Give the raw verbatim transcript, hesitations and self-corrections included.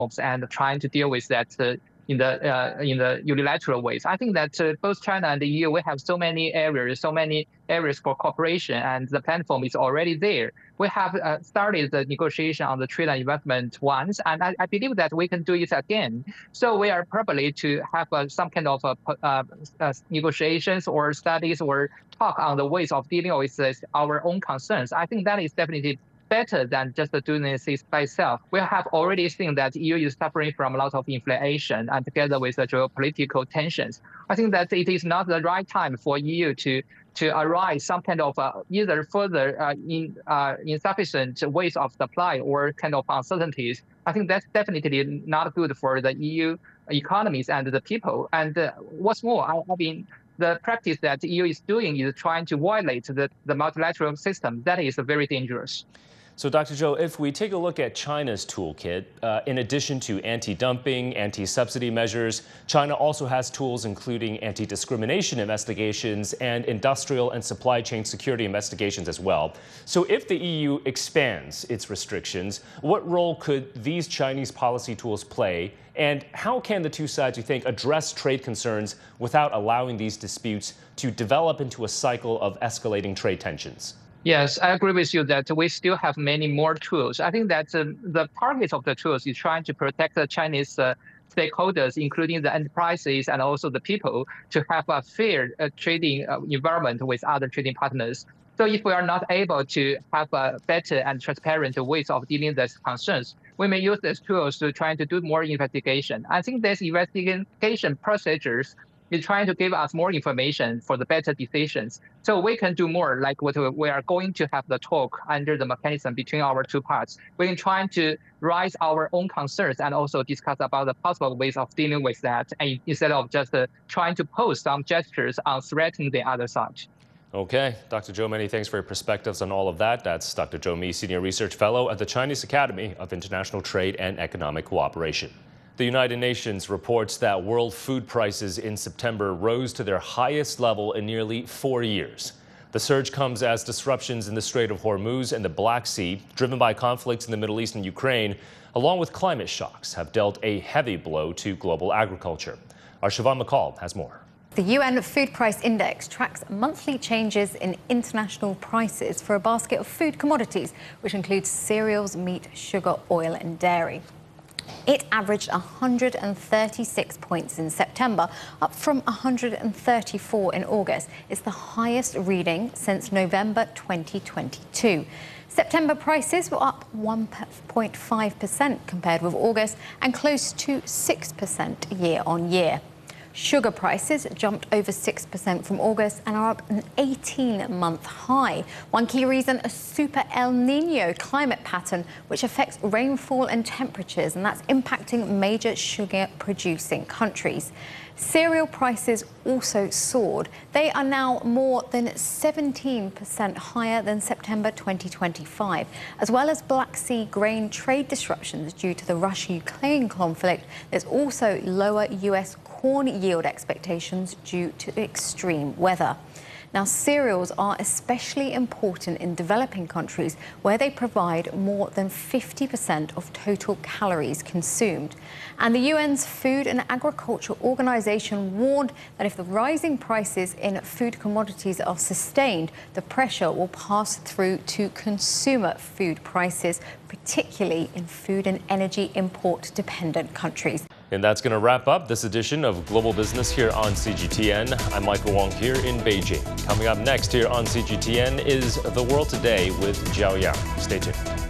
and trying to deal with that uh, in the uh, in the unilateral ways. I think that uh, both China and the E U, we have so many areas, so many areas for cooperation, and the platform is already there. We have uh, started the negotiation on the trade and investment once, and I, I believe that we can do it again. So we are probably to have uh, some kind of uh, uh, uh, negotiations or studies or talk on the ways of dealing with this, our own concerns. I think that is definitely better than just doing this by itself. We have already seen that E U is suffering from a lot of inflation and together with the geopolitical tensions. I think that it is not the right time for E U to to arise some kind of uh, either further uh, in, uh, insufficient ways of supply or kind of uncertainties. I think that's definitely not good for the E U economies and the people. And uh, what's more, I, I mean, the practice that the E U is doing is trying to violate the, the multilateral system. That is very dangerous. So, Doctor Zhou, if we take a look at China's toolkit, uh, in addition to anti-dumping, anti-subsidy measures, China also has tools including anti-discrimination investigations and industrial and supply chain security investigations as well. So if the E U expands its restrictions, what role could these Chinese policy tools play? And how can the two sides, you think, address trade concerns without allowing these disputes to develop into a cycle of escalating trade tensions? Yes, I agree with you that we still have many more tools. I think that uh, the target of the tools is trying to protect the Chinese uh, stakeholders, including the enterprises and also the people, to have a fair uh, trading uh, environment with other trading partners. So if we are not able to have a better and transparent ways of dealing with these concerns, we may use these tools to try to do more investigation. I think these investigation procedures is trying to give us more information for the better decisions. So we can do more, like what we are going to have the talk under the mechanism between our two parts. We can try to raise our own concerns and also discuss about the possible ways of dealing with that, and instead of just uh, trying to pose some gestures on threatening the other side. Okay, Doctor Zhou, many thanks for your perspectives on all of that. That's Doctor Zhou Mi, Senior Research Fellow at the Chinese Academy of International Trade and Economic Cooperation. The United Nations reports that world food prices in September rose to their highest level in nearly four years. The surge comes as disruptions in the Strait of Hormuz and the Black Sea, driven by conflicts in the Middle East and Ukraine, along with climate shocks, have dealt a heavy blow to global agriculture. Our Siobhan McCall has more. The U N Food Price Index tracks monthly changes in international prices for a basket of food commodities, which includes cereals, meat, sugar, oil and dairy. It averaged one hundred thirty-six points in September, up from one hundred thirty-four in August. It's the highest reading since November twenty twenty-two. September prices were up one point five percent compared with August and close to six percent year on year. Sugar prices jumped over six percent from August and are up an eighteen-month high. One key reason, a super El Nino climate pattern, which affects rainfall and temperatures, and that's impacting major sugar-producing countries. Cereal prices also soared. They are now more than seventeen percent higher than September twenty twenty-five, as well as Black Sea grain trade disruptions due to the Russia-Ukraine conflict. There's also lower U S corn yield expectations due to extreme weather. Now, cereals are especially important in developing countries where they provide more than fifty percent of total calories consumed. And the U N's Food and Agriculture Organization warned that if the rising prices in food commodities are sustained, the pressure will pass through to consumer food prices, particularly in food and energy import-dependent countries. And that's going to wrap up this edition of Global Business here on C G T N. I'm Michael Wong here in Beijing. Coming up next here on C G T N is The World Today with Jiao Yang. Stay tuned.